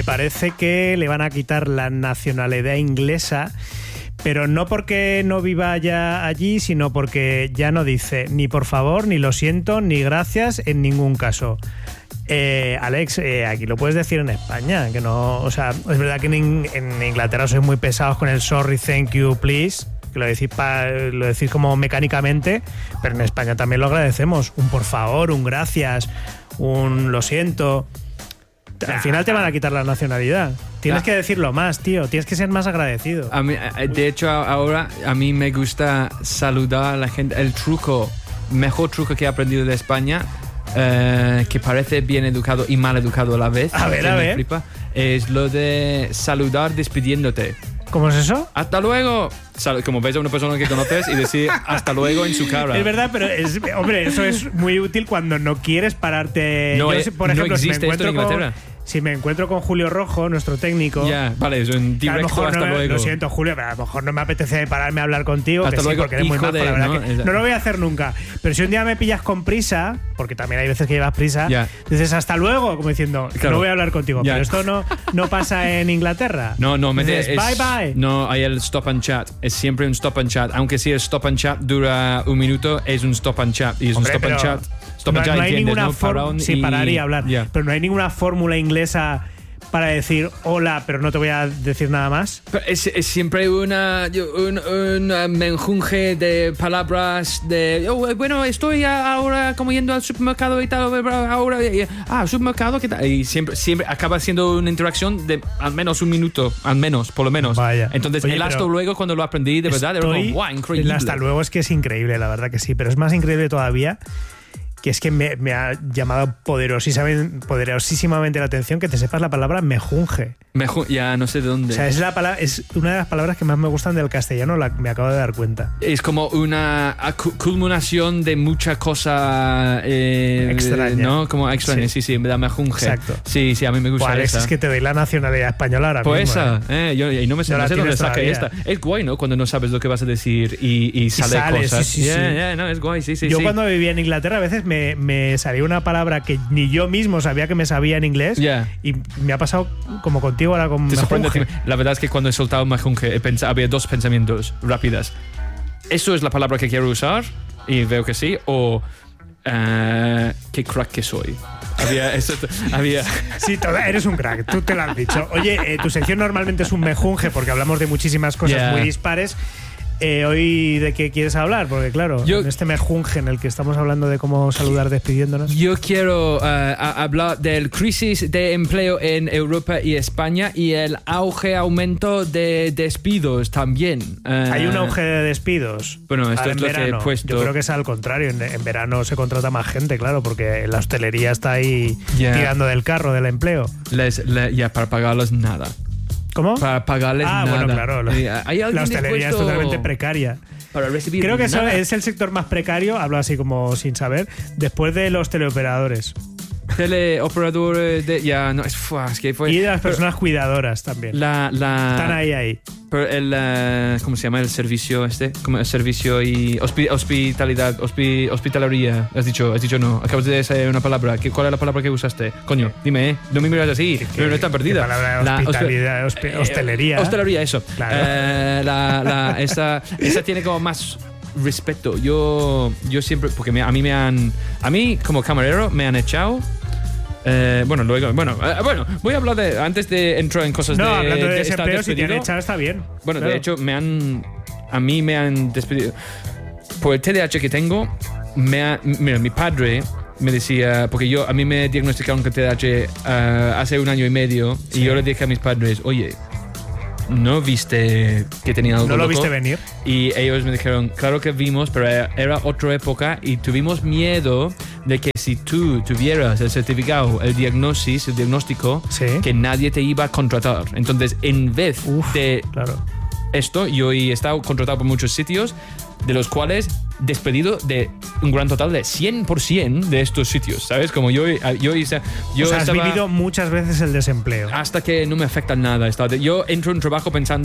me parece que le van a quitar la nacionalidad inglesa, pero no porque no viva ya allí, sino porque ya no dice ni por favor, ni lo siento, ni gracias en ningún caso. Alex, aquí lo puedes decir en España, que no, o sea, es verdad que en Inglaterra sois muy pesados con el sorry, thank you, please, que lo decís como mecánicamente, pero en España también lo agradecemos. Un por favor, un gracias, un lo siento. Al final te van a quitar la nacionalidad. Tienes que decirlo más, tío. Tienes que ser más agradecido. A mí, de hecho, ahora a mí me gusta saludar a la gente. El mejor truco que he aprendido de España, que parece bien educado y mal educado a la vez. A ver. Flipa, es lo de saludar despidiéndote. ¿Cómo es eso? ¡Hasta luego! Como ves a una persona que conoces y decir hasta luego en su cara. Es verdad, pero hombre, eso es muy útil cuando no quieres pararte. No, Yo, por ejemplo, no existe esto en Inglaterra. Si me encuentro con Julio Rojo, nuestro técnico. Ya, vale, es un directo hasta luego. Lo siento, Julio, pero a lo mejor no me apetece pararme a hablar contigo. Hasta que luego, sí, porque eres muy majo, la verdad ¿no? que no lo voy a hacer nunca. Pero si un día me pillas con prisa, porque también hay veces que llevas prisa, dices hasta luego, como diciendo, no voy a hablar contigo. Pero esto no pasa en Inglaterra. No, dices, bye bye. No, hay el stop and chat. Es siempre un stop and chat. Aunque si el stop and chat dura un minuto, es un stop and chat. Y es un stop and chat. No hay ninguna fórmula. Sí, parar y hablar. Pero no hay ninguna fórmula inglesa para decir hola, pero no te voy a decir nada más. Pero es siempre un menjunje de palabras de bueno, estoy ahora como yendo al supermercado y tal, ahora supermercado, ¿qué tal? Y siempre acaba siendo una interacción de al menos un minuto, por lo menos. Vaya. Entonces, el hasta luego, cuando lo aprendí, de verdad, era como, wow, increíble. El hasta luego es que es increíble, la verdad que sí, pero es más increíble todavía que es que me ha llamado poderosísimamente la atención que te sepas la palabra mejunje. Ya no sé de dónde. O sea, es una de las palabras que más me gustan del castellano, me acabo de dar cuenta. Es como una culminación de mucha cosa extraña. ¿no? Como extraña, sí, me da mejunje. Exacto. Sí, a mí me gusta esa. Es que te doy la nacionalidad española ahora pues mismo. Y no sé dónde saqué esta. Es guay, ¿no? Cuando no sabes lo que vas a decir y sale cosas. Sí. No, es guay, sí. Yo cuando vivía en Inglaterra a veces me salía una palabra que ni yo mismo sabía que me sabía en inglés y me ha pasado como contigo ahora con mejunje. La verdad es que cuando he soltado mejunje había dos pensamientos rápidas. ¿Eso es la palabra que quiero usar? Y veo que sí. O qué crack que soy. Había Sí, eres un crack, tú te lo has dicho. Oye, tu sección normalmente es un mejunje porque hablamos de muchísimas cosas muy dispares. Hoy, ¿de qué quieres hablar? Porque claro, en este mejunje en el que estamos hablando de cómo saludar despidiéndonos. Yo quiero hablar del crisis de empleo en Europa y España y el aumento de despidos también. ¿Hay un auge de despidos? Bueno, esto es lo verano. que he puesto. Yo creo que es al contrario. En verano se contrata más gente, claro, porque la hostelería está ahí tirando del carro del empleo. Para pagarles nada. ¿Cómo? Para pagarles nada. Bueno, claro. La hostelería es totalmente precaria. Para recibir Creo que nada. es el sector más precario, hablo así como sin saber, después de los teleoperadores. Teleoperadores es que fue. Y de las personas cuidadoras también. Están ahí. Pero ¿cómo se llama el servicio como el servicio y hospitalidad, hospitalaria. Has dicho no. Acabas de decir una palabra. ¿Cuál es la palabra que usaste? Coño, dime, no me miras así. No está perdida. La hospitalidad, hostelería. Hostelería, eso. Claro. Esa tiene como más respeto. Yo siempre, porque a mí como camarero me han echado. Voy a hablar antes de entrar en cosas hablando de estar desempleo, despedido. si te han echado está bien. Bueno, claro. de hecho a mí me han despedido por el TDAH que tengo. Mira, mi padre me decía, porque a mí me diagnosticaron con TDAH hace 1 año y medio, y yo le dije a mis padres, oye, ¿no viste que tenía algo ¿No lo loco? viste venir? Y ellos me dijeron, claro que vimos, pero era otra época y tuvimos miedo de que si tú tuvieras el certificado, el diagnóstico, que nadie te iba a contratar. Entonces, en vez de esto, yo he estado contratado por muchos sitios, de los cuales despedido de un gran total de 100% de estos sitios, ¿sabes? Como yo has vivido muchas veces el desempleo. Hasta que no me afecta nada. Yo entro en trabajo pensando,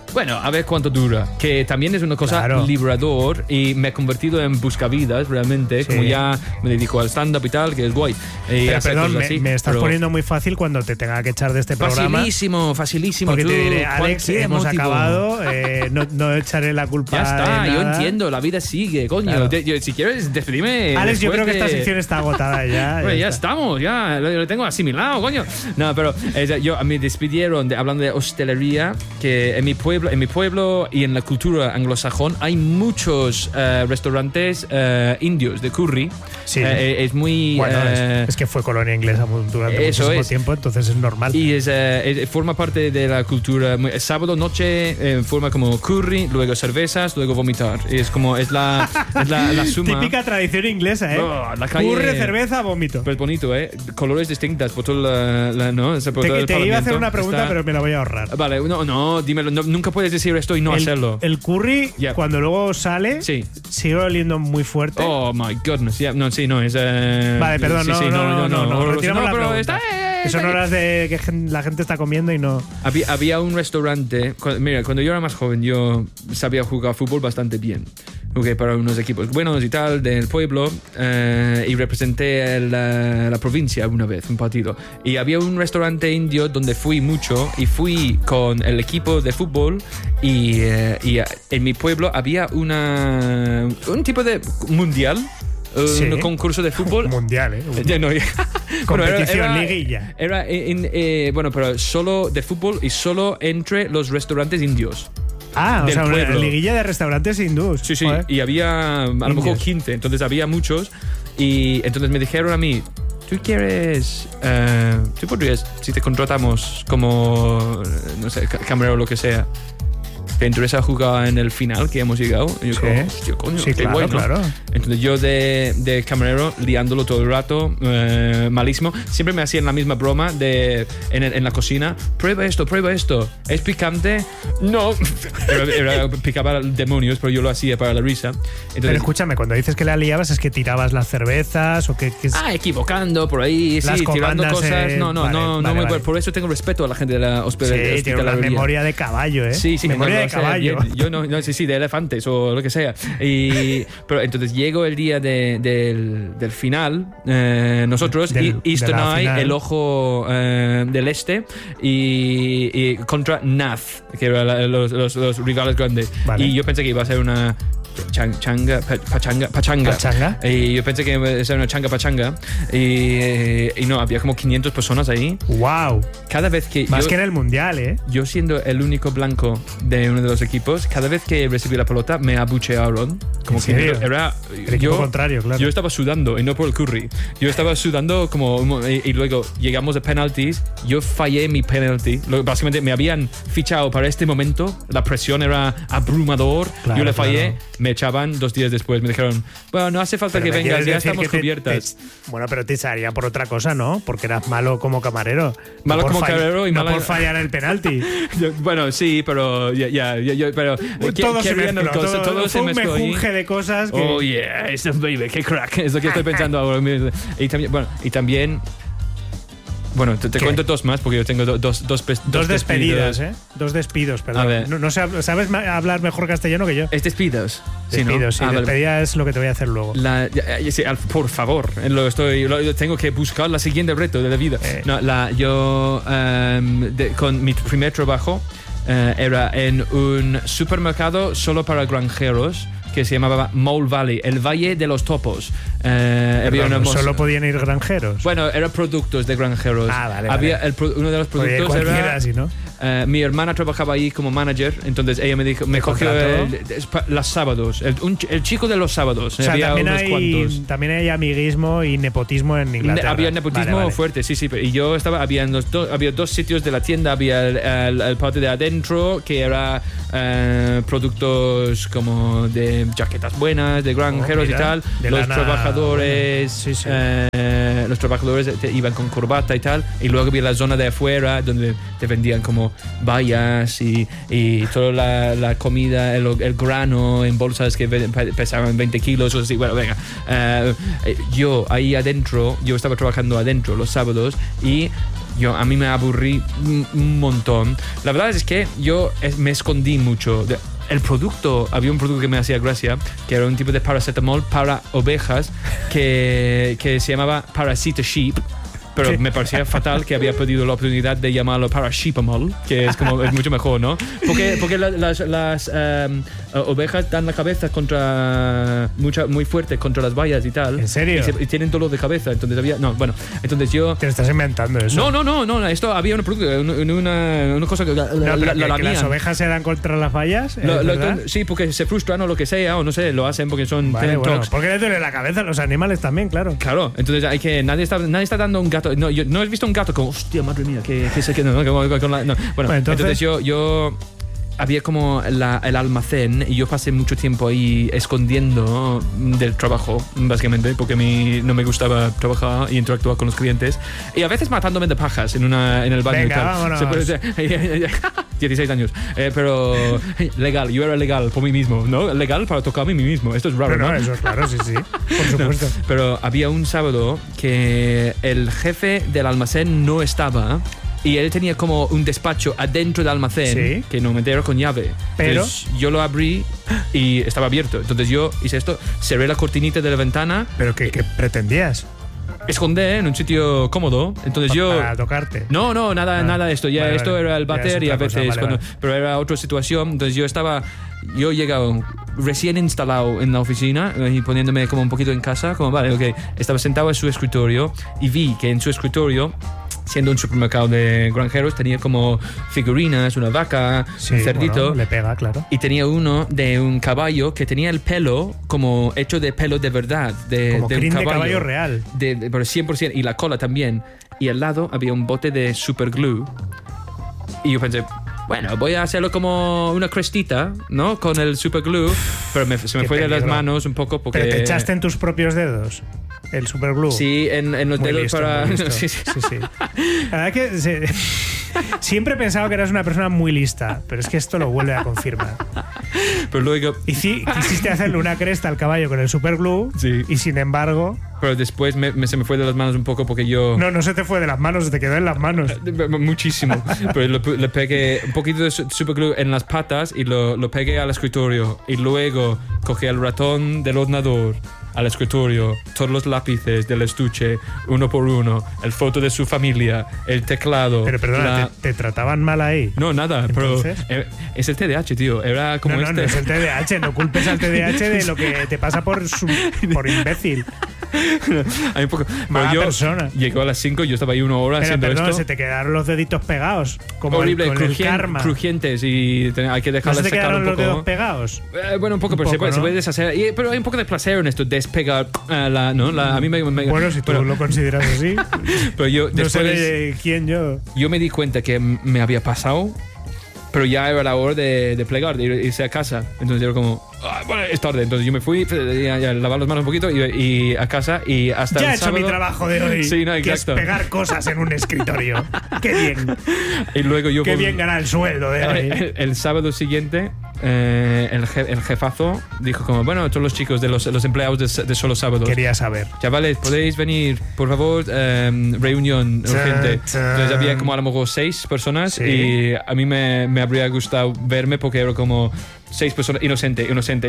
Bueno, a ver cuánto dura. Que también es una cosa liberador y me he convertido en buscavidas realmente. Sí. Como ya me dedico al stand-up y tal, que es guay. Pero perdón, me estás poniendo muy fácil cuando te tenga que echar de este programa. Facilísimo. Porque te diré, Alex, hemos acabado, no echaré la culpa. Ya está, yo entiendo, la vida sigue, coño. Claro. Si quieres, despedirme. Alex, yo creo que esta sección está agotada ya. Bueno, ya estamos, ya lo tengo asimilado, coño. No, pero me despidieron hablando de hostelería, que en mi pueblo y en la cultura anglosajón hay muchos restaurantes indios de curry. Sí. Es muy... Bueno, es que fue colonia inglesa durante muchísimo tiempo, entonces es normal. Y forma parte de la cultura. Sábado noche forma como curry, luego cervezas, luego vomitar. Es la suma. Típica tradición inglesa, ¿eh? La calle, curry, cerveza, vómito. Pero es bonito, ¿eh? Colores distintas por todo ¿no? Te iba a hacer una pregunta, pero me la voy a ahorrar. Vale, no, dímelo. Nunca puedes decir esto y no hacerlo. El curry, cuando luego sale, sigue oliendo muy fuerte. Oh, my goodness. No es... Vale, perdón, no. Retiramos la pero pregunta. Son horas de que la gente está comiendo y no... Había un restaurante... Mira, cuando yo era más joven, yo sabía jugar fútbol bastante bien. Jugué para unos equipos buenos y tal del pueblo y representé la provincia una vez, un partido. Y había un restaurante indio donde fui mucho y fui con el equipo de fútbol y en mi pueblo había un tipo de mundial. Un concurso de fútbol mundial, competición, liguilla. Era pero solo de fútbol y solo entre los restaurantes indios. O sea, una liguilla de restaurantes hindús. Sí. Joder. Y había a lo mejor 15, entonces había muchos. Y entonces me dijeron a mí, ¿tú podrías, si te contratamos como, no sé, camarero o lo que sea, ¿te interesa jugar en el final que hemos llegado? Y yo digo, hostia, coño, qué bueno. Claro. Entonces yo de camarero, liándolo todo el rato, malísimo. Siempre me hacían la misma broma en la cocina. Prueba esto. ¿Es picante? No. Picaba demonios, pero yo lo hacía para la risa. Entonces, pero escúchame, cuando dices que la liabas, ¿es que tirabas las cervezas o qué? Equivocando por ahí, las tirando cosas. Vale. Por eso tengo respeto a la gente de la hospitalería. Sí, tiene una memoria de caballo, ¿eh? Sí, memoria de caballo. Yo no, de elefantes o lo que sea. Pero entonces llego el día del final, nosotros, Eastern Eye, el ojo del este, y contra Nath, que eran los rivales grandes. Vale. Y yo pensé que iba a ser una pachanga. Y yo pensé que iba a ser una pachanga. Y no, había como 500 personas ahí. ¡Wow! Cada vez que más que en el mundial, ¿eh? Yo siendo el único blanco de uno de los equipos, cada vez que recibí la pelota me abuchearon. Como que era el equipo contrario, claro. Yo estaba sudando y no por el curry. Yo estaba sudando como y luego llegamos a penalties. Yo fallé mi penalty. Básicamente me habían fichado para este momento. La presión era abrumador. Claro, yo le fallé. Me echaban 2 días después. Me dijeron, bueno, no hace falta que vengas, ya estamos cubiertas. Bueno, pero te echarían por otra cosa, ¿no? Porque eras malo como camarero. Malo como camarero y no por fallar el penalti. Bueno, sí, pero pero todo se mezcló. Todo se mezcló. Un mejunje de cosas que... Oh, yeah, baby, qué crack. Es lo que estoy pensando ahora mismo. Y también bueno, te cuento 2 más porque yo tengo dos despedidas, ¿eh? 2 despidos, perdón. A ver. No sabes hablar mejor castellano que yo. ¿Es despidos? Despidos, sí. Despedida es lo que te voy a hacer luego. Por favor, tengo que buscar la siguiente reto de la vida. Con mi primer trabajo era en un supermercado solo para granjeros que se llamaba Mole Valley, el Valle de los Topos. Solo podían ir granjeros. Bueno, eran productos de granjeros. Vale. Uno de los productos era así, ¿no? Mi hermana trabajaba ahí como manager, entonces ella me cogió los sábados, el chico de los sábados. O sea, había también hay amiguismo y nepotismo en Inglaterra. Había nepotismo fuerte, sí. Y yo había 2 sitios de la tienda. Había el parte de adentro, que era productos como de jaquetas buenas, de granjeros y tal. Los trabajadores iban con corbata y tal. Y luego había la zona de afuera donde te vendían como bayas y toda la comida, el grano en bolsas que pesaban 20 kilos o así. Bueno, venga. Yo ahí adentro, yo estaba trabajando adentro los sábados y a mí me aburrí un montón. La verdad es que yo me escondí mucho. Había un producto que me hacía gracia, que era un tipo de paracetamol para ovejas que se llamaba Parasita Sheep. Pero me parecía fatal que había pedido la oportunidad de llamarlo Parasheepamol, que es mucho mejor, ¿no? Porque las ovejas dan la cabeza muy fuerte contra las vallas y tal. ¿En serio? Y tienen dolor de cabeza. Entonces yo... Te estás inventando eso. No. Esto había un producto, una cosa que... que las ovejas se dan contra las vallas. Sí, porque se frustran o lo que sea, o no sé, lo hacen porque son... Vale, bueno, porque les duele la cabeza a los animales también, claro. Claro, entonces nadie está dando un gato. No, yo no he visto un gato como, hostia, madre mía, que se queda, ¿no? Bueno, entonces yo había como el almacén y yo pasé mucho tiempo ahí escondiendo del trabajo, básicamente, porque a mí no me gustaba trabajar y interactuar con los clientes. Y a veces matándome de pajas en el baño. Venga, y tal. vámonos. 16 años. Pero legal, yo era legal por mí mismo, ¿no? Legal para tocarme a mí mismo. Esto es raro, ¿no? Eso es claro, sí. Por supuesto. No, pero había un sábado que el jefe del almacén no estaba. Y él tenía como un despacho adentro del almacén que no me entero con llave. Pero entonces yo lo abrí y estaba abierto. Entonces yo hice esto, cerré la cortinita de la ventana. ¿Pero qué pretendías? Escondé en un sitio cómodo. Entonces para tocarte. No, nada de esto. Ya esto era el váter y a veces vale. Pero era otra situación. Entonces yo he llegado recién instalado en la oficina y poniéndome como un poquito en casa, como vale, ok. Estaba sentado en su escritorio y vi que en su escritorio, siendo un supermercado de granjeros, tenía como figurinas, una vaca, un cerdito. Bueno, le pega, claro. Y tenía uno de un caballo que tenía el pelo como hecho de pelo de verdad. Como de crin un de caballo real. Pero 100%. Y la cola también. Y al lado había un bote de superglue. Y yo pensé, bueno, voy a hacerlo como una crestita, ¿no? Con el superglue. Pero se me fue de las manos un poco porque... ¿Pero te echaste en tus propios dedos el superglue? Sí, en los dedos listo, para... Sí. La verdad que siempre he pensado que eras una persona muy lista, pero es que esto lo vuelve a confirmar. Pero luego... Y sí, quisiste hacerle una cresta al caballo con el superglue y sin embargo... Pero después se me fue de las manos un poco porque yo... No se te fue de las manos, se te quedó en las manos. Muchísimo. Pero le pegué un poquito de superglue en las patas y lo pegué al escritorio. Y luego cogí el ratón del ordenador al escritorio, todos los lápices del estuche, uno por uno, el foto de su familia, el teclado. Pero perdona, ¿te trataban mal ahí? No, nada. ¿Entonces? Pero es el TDAH, tío. Era como no es el TDAH. No culpes al TDAH de lo que te pasa por imbécil. Hay un poco, mala persona. Llegó a las 5 y yo estaba ahí 1 hora haciendo esto. Se te quedaron los deditos pegados. Como horrible, el karma. crujientes y hay que dejarlos secar un poco. ¿No se te quedaron los dedos pegados? Bueno, un poco, pero se puede deshacer. Pero hay un poco de placer en esto, despegar a mí me... Bueno, si tú lo consideras así. Pero yo después... No sé de quién yo. Yo me di cuenta que me había pasado, pero ya era la hora de plegar, de irse a casa. Entonces era como, bueno, es tarde. Entonces yo me fui a lavar las manos un poquito y a casa y hasta ya el he hecho sábado, mi trabajo de hoy. Sí, no, que es pegar cosas en un escritorio. Qué bien. Y luego yo qué bien ganar el sueldo de hoy. El sábado siguiente el jefazo dijo como, bueno, todos los chicos de los empleados de solo sábados, quería saber, chavales, podéis venir por favor, reunión urgente. Entonces había como a lo mejor 6 personas y a mí me habría gustado verme porque era como 6 personas, inocente,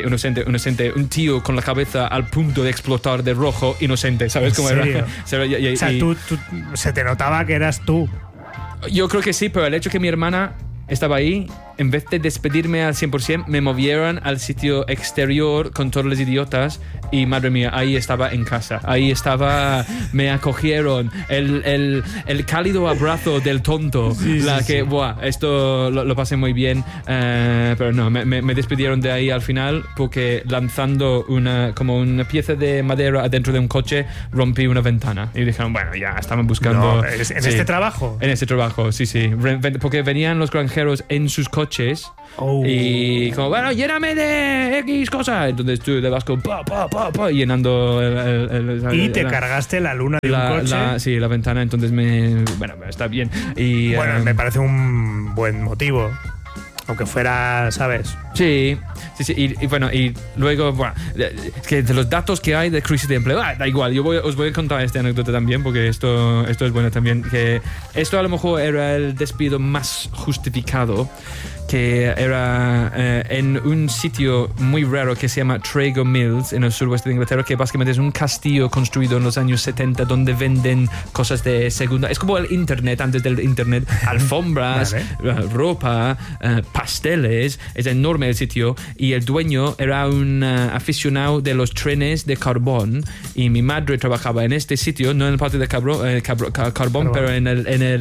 un tío con la cabeza al punto de explotar de rojo, inocente, ¿sabes cómo era? O sea, tú se te notaba que eras tú. Yo creo que sí, pero el hecho que mi hermana estaba ahí, en vez de despedirme al 100%, me movieron al sitio exterior con todos los idiotas y madre mía, ahí estaba en casa. Ahí estaba, me acogieron, el cálido abrazo del tonto. Buah, esto lo pasé muy bien, pero no, me despidieron de ahí al final porque lanzando una pieza de madera adentro de un coche, rompí una ventana. Y dijeron, bueno, ya, estaban buscando... ¿En este trabajo? En este trabajo, sí. Porque venían los granjeros en sus coches y como, bueno, lléname de X cosa. Entonces tú le vas con llenando te cargaste la luna de un coche. La ventana. Entonces bueno, está bien. Y bueno, me parece un buen motivo, aunque fuera, ¿sabes? Sí. Y bueno, y luego, bueno, es que de los datos que hay de crisis de empleo, da igual, os voy a contar esta anécdota también, porque esto es bueno también, que esto a lo mejor era el despido más justificado, que era en un sitio muy raro que se llama Trago Mills, en el suroeste de Inglaterra, que básicamente es un castillo construido en los años 70 donde venden cosas de segunda. Es como el internet antes del internet, alfombras, ropa, pasteles. Es enorme el sitio, y el dueño era un aficionado de los trenes de carbón, y mi madre trabajaba en este sitio, no en el patio de carbón, pero en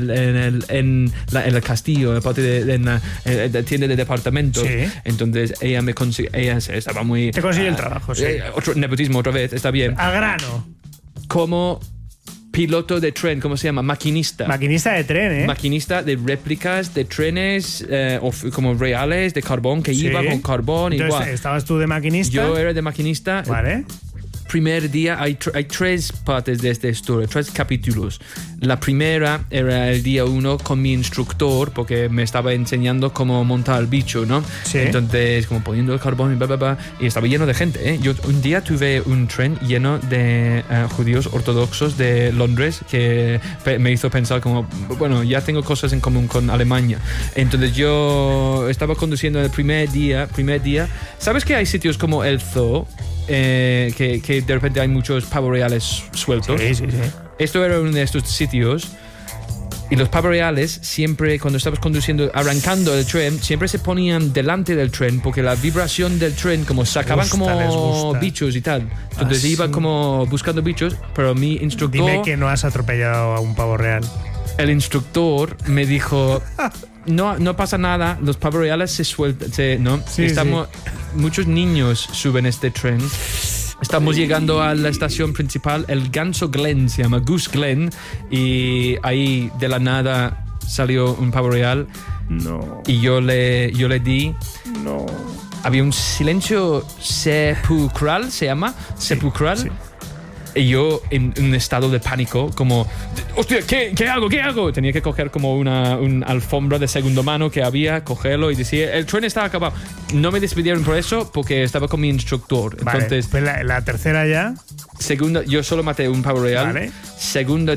el castillo, en el patio de tienda de departamentos. Sí. Entonces ella estaba muy... Te consiguió el trabajo, sí. Otro nepotismo otra vez, está bien. Al grano. Como piloto de tren, ¿cómo se llama? Maquinista. Maquinista de tren, ¿eh? Maquinista de réplicas de trenes como reales de carbón, que iba con carbón. Entonces, igual. ¿estabas tú de maquinista? Yo era de maquinista. Vale. Primer día, hay tres partes de esta historia, 3 capítulos. La primera era el día 1 con mi instructor, porque me estaba enseñando cómo montar el bicho, ¿no? Sí. Entonces, como poniendo el carbón y estaba lleno de gente, ¿eh? Yo un día tuve un tren lleno de judíos ortodoxos de Londres, que me hizo pensar como, bueno, ya tengo cosas en común con Alemania. Entonces yo estaba conduciendo el primer día. ¿Sabes que hay sitios como el Zoo? Que de repente hay muchos pavos reales sueltos. Sí. Esto era uno de estos sitios, y los pavos reales siempre, cuando estabas conduciendo, arrancando el tren, siempre se ponían delante del tren, porque la vibración del tren como sacaban como bichos y tal. Entonces iba como buscando bichos, pero mi instructor... Dime que no has atropellado a un pavo real. El instructor me dijo... No pasa nada, los pavos reales se sueltan, ¿no? Sí. Muchos niños suben este tren. Estamos llegando a la estación principal, el Ganso Glen, se llama Goose Glen, y ahí de la nada salió un pavo real. No. Y yo le di. No. Había un silencio sepulcral, se llama, sepulcral. Sí. Y yo en un estado de pánico, como, hostia, ¿qué hago? Tenía que coger como una alfombra de segunda mano que había, cogerlo y decir, el tren está acabado. No me despidieron por eso, porque estaba con mi instructor. Vale, entonces, pues la tercera ya. Segunda, yo solo maté un pavo real. Vale. Segundo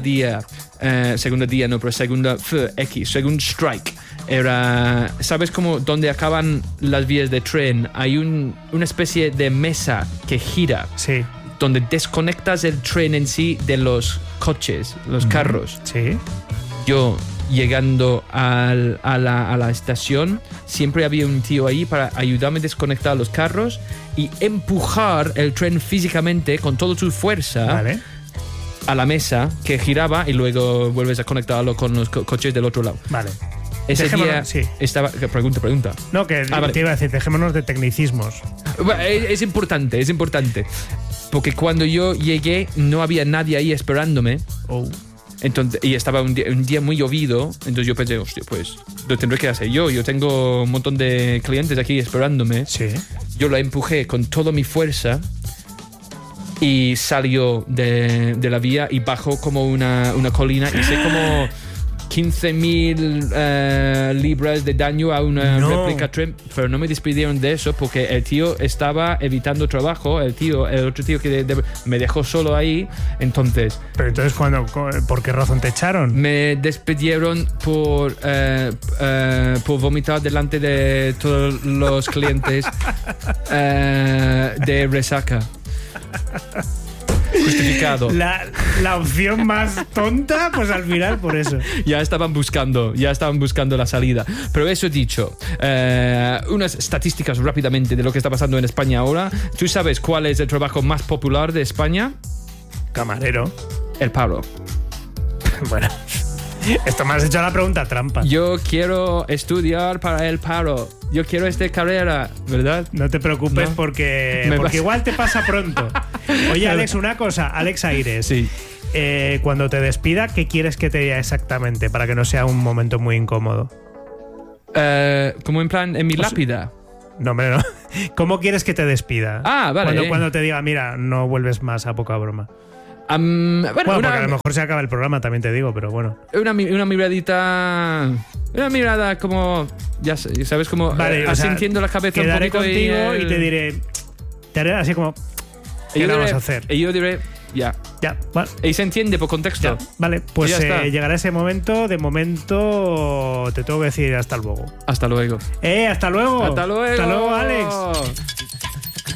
strike. Era, ¿sabes cómo donde acaban las vías de tren? Hay una especie de mesa que gira. Sí. Donde desconectas el tren en sí de los coches, los carros. Sí. Yo, llegando a la estación, siempre había un tío ahí para ayudarme a desconectar los carros y empujar el tren físicamente con toda su fuerza. Vale. A la mesa que giraba, y luego vuelves a conectarlo con los coches del otro lado. Vale. Ese día estaba... Pregunta. No, que te iba a decir, dejémonos de tecnicismos. Es importante. Porque cuando yo llegué no había nadie ahí esperándome. Entonces, y estaba un día muy llovido. Entonces yo pensé, hostia, pues lo tendré que hacer yo. Yo tengo un montón de clientes aquí esperándome. Sí. Yo lo empujé con toda mi fuerza y salió de la vía y bajó como una colina. Hice como 15,000 libras de daño a una réplica tren, pero no me despidieron de eso porque el tío estaba evitando trabajo, el otro tío que me dejó solo ahí. Entonces, pero entonces ¿por qué razón te echaron? Me despidieron por vomitar delante de todos los clientes de resaca. Justificado. La opción más tonta, pues al final por eso. Ya estaban buscando la salida. Pero eso dicho, unas estadísticas rápidamente de lo que está pasando en España ahora. ¿Tú sabes cuál es el trabajo más popular de España? Camarero. El paro. Bueno, esto me has hecho la pregunta trampa. Yo quiero estudiar para el paro. Yo quiero esta carrera, ¿verdad? No te preocupes, no. porque igual te pasa pronto. Oye, Alex, una cosa. Alex Aires. Sí. Cuando te despida, ¿qué quieres que te diga exactamente para que no sea un momento muy incómodo? Como en plan, en mi lápida. No, hombre, no. ¿Cómo quieres que te despida? Ah, vale. Cuando te diga, mira, no vuelves más a poca broma. Bueno, porque a lo mejor se acaba el programa, también te digo, pero bueno. Una miradita. Una mirada como. Ya sabes, como. Vale, asintiendo la cabeza un poquito. Contigo y te diré. Te haré así como. ¿Qué vamos a hacer? Y yo diré. Ya, vale. Y se entiende por contexto. Ya, vale, pues llegará ese momento. De momento te tengo que decir hasta luego. Hasta luego. Hasta luego. Hasta luego. Hasta luego, Alex.